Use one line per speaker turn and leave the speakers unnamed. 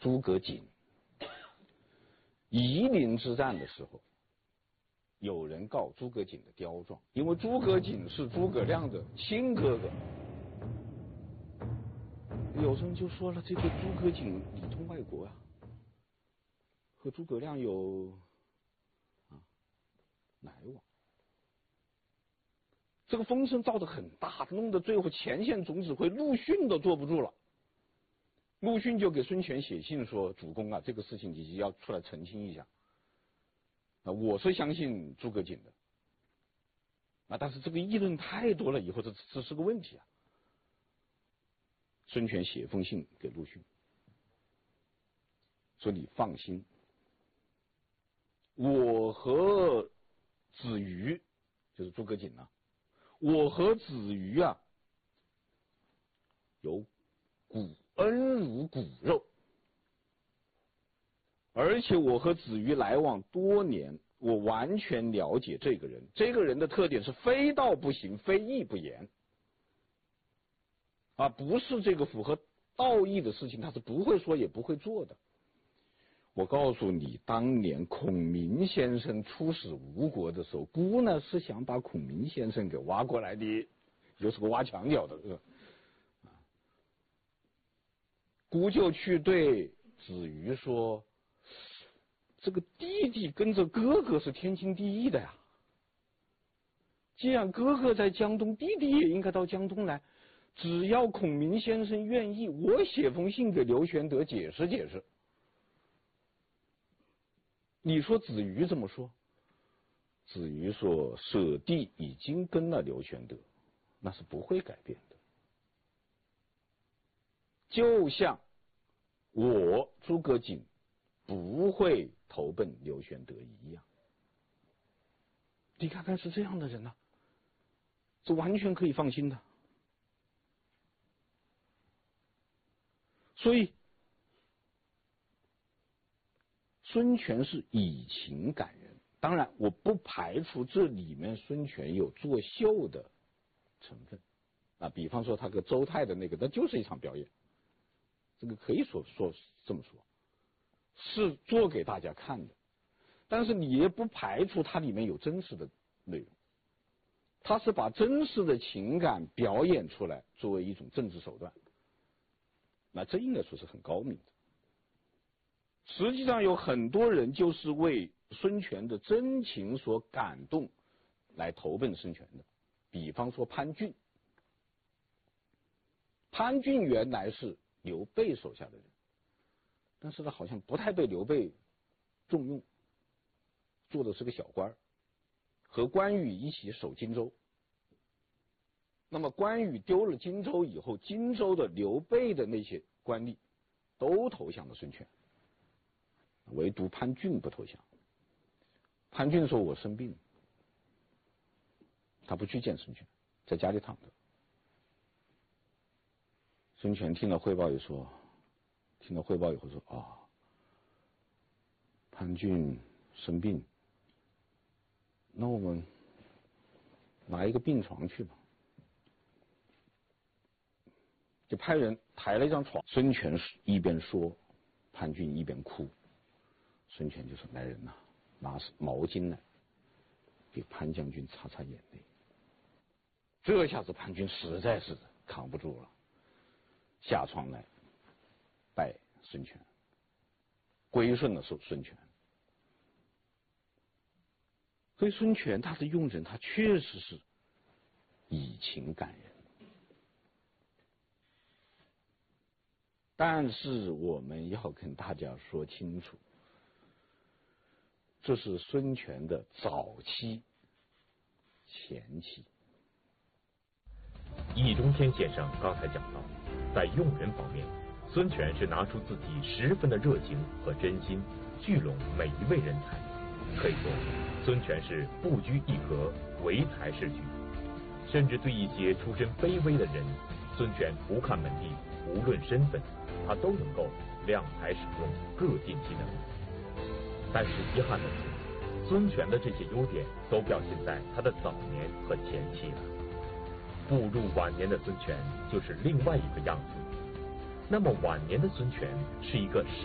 诸葛瑾。夷陵之战的时候，有人告诸葛瑾的刁状，因为诸葛瑾是诸葛亮的亲哥哥。有人就说了，这个诸葛瑾里通外国啊，和诸葛亮有来往。这个风声造得很大，弄得最后前线总指挥陆逊都坐不住了。陆逊就给孙权写信说：“主公啊，这个事情你要出来澄清一下。我是相信诸葛瑾的，但是这个议论太多了，以后这是个问题啊。”孙权写封信给陆逊，说：“你放心，我和子瑜，就是诸葛瑾啊，我和子瑜啊，有骨恩如骨肉，而且我和子瑜来往多年，我完全了解这个人。这个人的特点是非道不行，非义不言，不是这个符合道义的事情，他是不会说也不会做的。我告诉你，当年孔明先生出使吴国的时候，孤呢是想把孔明先生给挖过来的，就是个挖墙脚的。孤就去对子瑜说：“这个弟弟跟着哥哥是天经地义的呀。既然哥哥在江东，弟弟也应该到江东来。只要孔明先生愿意，我写封信给刘玄德解释解释。”你说子瑜怎么说？子瑜说：“舍弟已经跟了刘玄德，那是不会改变的。就像我诸葛瑾不会投奔刘玄德一样。”你看看是这样的人啊，这完全可以放心的。所以孙权是以情感人，当然我不排除这里面孙权有作秀的成分比方说他跟周泰的那个，那就是一场表演，这个可以说这么说，是做给大家看的。但是你也不排除它里面有真实的内容，他是把真实的情感表演出来，作为一种政治手段，那这应该说是很高明的。实际上有很多人就是为孙权的真情所感动来投奔孙权的，比方说潘俊。潘俊原来是刘备手下的人，但是他好像不太被刘备重用，做的是个小官，和关羽一起守荆州。那么关羽丢了荆州以后，荆州的刘备的那些官吏都投降了孙权，唯独潘俊不投降。潘俊说：“我生病。”他不去见孙权，在家里躺着。孙权听了汇报以后说：“潘俊生病，那我们拿一个病床去吧。”就派人抬了一张床，孙权一边说，潘俊一边哭。孙权就说：“来人呐，拿毛巾来，给潘将军擦擦眼泪。”这下子潘俊实在是扛不住了，下床来拜孙权，归顺了孙权。所以孙权他的用人，他确实是以情感人。但是我们要跟大家说清楚，这是孙权的早期、前期。
易中天先生刚才讲到，在用人方面，孙权是拿出自己十分的热情和真心，聚拢每一位人才。可以说，孙权是不拘一格，唯才是举。甚至对一些出身卑微的人，孙权不看门第，无论身份，他都能够量才使用，各尽其能。但是遗憾的是，孙权的这些优点都表现在他的早年和前期了。步入晚年的孙权就是另外一个样子。那么晚年的孙权是一个什